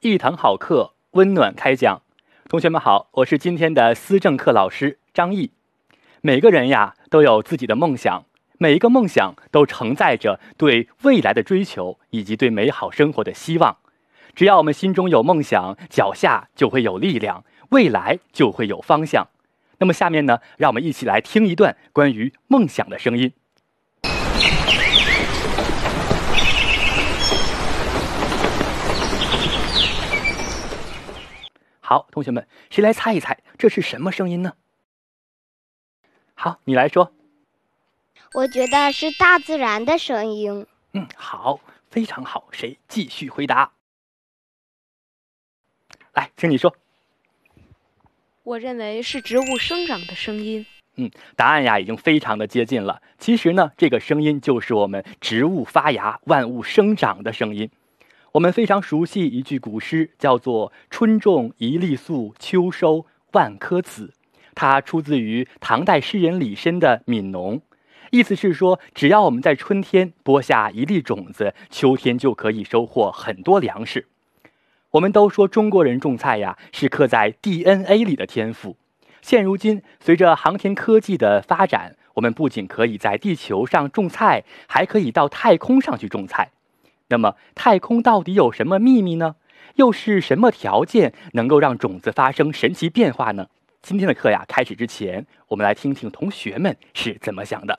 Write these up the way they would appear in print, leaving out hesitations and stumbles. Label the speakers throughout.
Speaker 1: 一堂好课，温暖开讲。同学们好，我是今天的思政课老师张毅。每个人呀都有自己的梦想，每一个梦想都承载着对未来的追求以及对美好生活的希望。只要我们心中有梦想，脚下就会有力量，未来就会有方向。那么下面呢，让我们一起来听一段关于梦想的声音。好，同学们，谁来猜一猜这是什么声音呢？好，你来说。
Speaker 2: 我觉得是大自然的声音。
Speaker 1: 好，非常好。谁继续回答？来，请你说。
Speaker 3: 我认为是植物生长的声音。
Speaker 1: 答案呀已经非常的接近了。其实呢，这个声音就是我们植物发芽、万物生长的声音。我们非常熟悉一句古诗，叫做“春种一粒粟，秋收万颗子”。它出自于唐代诗人李绅的《悯农》，意思是说，只要我们在春天播下一粒种子，秋天就可以收获很多粮食。我们都说中国人种菜呀，是刻在 DNA 里的天赋。现如今，随着航天科技的发展，我们不仅可以在地球上种菜，还可以到太空上去种菜。那么，太空到底有什么秘密呢？又是什么条件能够让种子发生神奇变化呢？今天的课呀，开始之前，我们来听听同学们是怎么想的。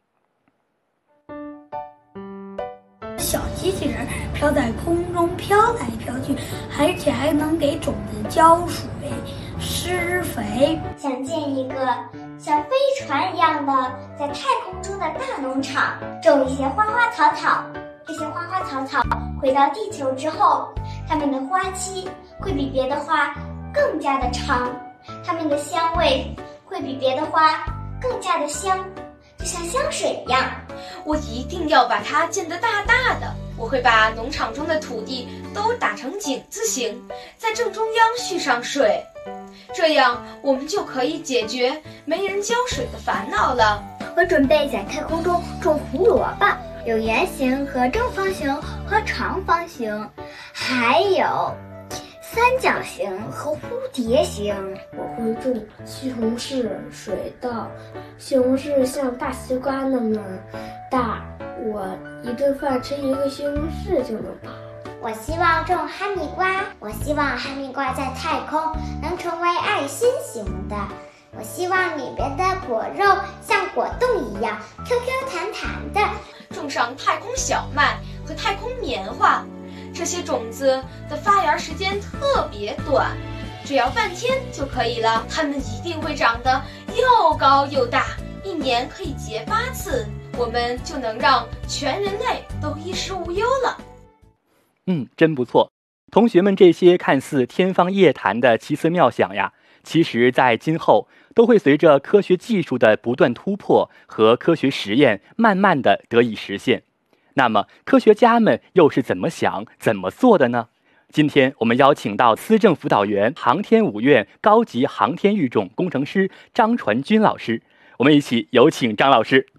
Speaker 4: 小机器人飘在空中飘来飘去，而且还能给种子浇水、施肥。
Speaker 5: 想建一个像飞船一样的在太空中的大农场，种一些花花草草。这些花花草草回到地球之后，它们的花期会比别的花更加的长，它们的香味会比别的花更加的香，就像香水一样。
Speaker 3: 我一定要把它建得大大的，我会把农场中的土地都打成井字形，在正中央蓄上水，这样我们就可以解决没人浇水的烦恼了。
Speaker 5: 我准备在太空中种胡萝卜，有圆形和正方形和长方形，还有三角形和蝴蝶形。
Speaker 6: 我会种西红柿、水稻，西红柿像大西瓜那么大，我一顿饭吃一个西红柿就能饱。
Speaker 5: 我希望种哈密瓜，我希望哈密瓜在太空能成为爱心型的。我希望里边的果肉像果冻一样 QQ 弹弹的。
Speaker 3: 种上太空小麦和太空棉花，这些种子的发芽时间特别短，只要半天就可以了。它们一定会长得又高又大，一年可以结8次，我们就能让全人类都衣食无忧了。
Speaker 1: 真不错。同学们这些看似天方夜谭的奇思妙想呀，其实在今后都会随着科学技术的不断突破和科学实验慢慢的得以实现。那么科学家们又是怎么想怎么做的呢？今天我们邀请到思政辅导员、航天5院高级航天育种工程师张传军老师，我们一起有请张老师。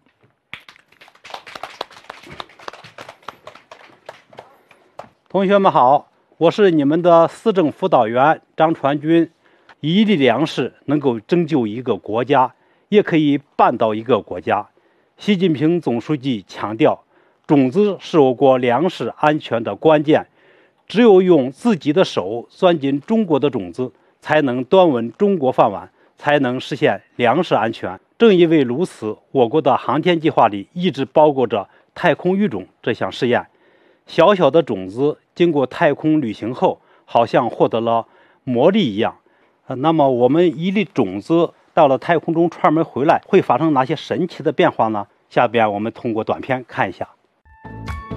Speaker 7: 同学们好，我是你们的思政辅导员张传军。一粒粮食能够拯救一个国家，也可以绊倒一个国家。习近平总书记强调，种子是我国粮食安全的关键，只有用自己的手钻进中国的种子，才能端稳中国饭碗，才能实现粮食安全。正因为如此，我国的航天计划里一直包裹着太空育种这项试验。小小的种子经过太空旅行后，好像获得了魔力一样。那么我们一粒种子到了太空中串门回来，会发生哪些神奇的变化呢？下边我们通过短片看一下。